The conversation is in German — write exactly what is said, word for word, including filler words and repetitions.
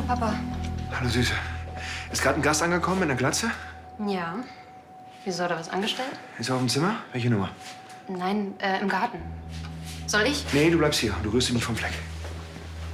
Papa. Hallo, Süße. Ist gerade ein Gast angekommen in der Glatze? Ja. Wieso, hat er was angestellt? Ist er auf dem Zimmer? Welche Nummer? Nein, äh, im Garten. Soll ich? Nee, du bleibst hier. Du rührst dich nicht vom Fleck.